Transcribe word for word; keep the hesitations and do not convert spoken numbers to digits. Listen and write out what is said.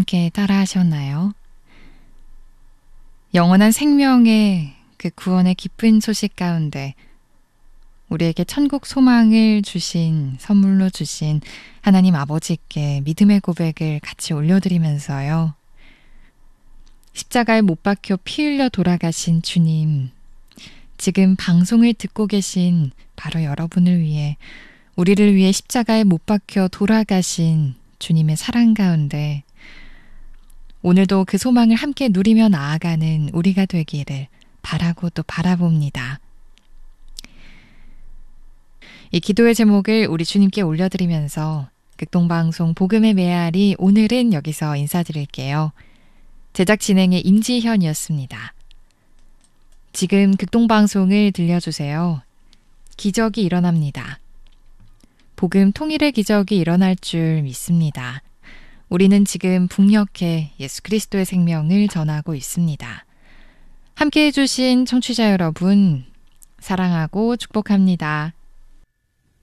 함께 따라하셨나요? 영원한 생명의 그 구원의 기쁜 소식 가운데 우리에게 천국 소망을 주신, 선물로 주신 하나님 아버지께 믿음의 고백을 같이 올려드리면서요. 십자가에 못 박혀 피 흘려 돌아가신 주님, 지금 방송을 듣고 계신 바로 여러분을 위해, 우리를 위해 십자가에 못 박혀 돌아가신 주님의 사랑 가운데 오늘도 그 소망을 함께 누리며 나아가는 우리가 되기를 바라고 또 바라봅니다. 이 기도의 제목을 우리 주님께 올려드리면서 극동방송 복음의 메아리, 오늘은 여기서 인사드릴게요. 제작 진행의 임지현이었습니다. 지금 극동방송을 들려주세요. 기적이 일어납니다. 복음 통일의 기적이 일어날 줄 믿습니다. 우리는 지금 북녘에 예수 그리스도의 생명을 전하고 있습니다. 함께해 주신 청취자 여러분, 사랑하고 축복합니다.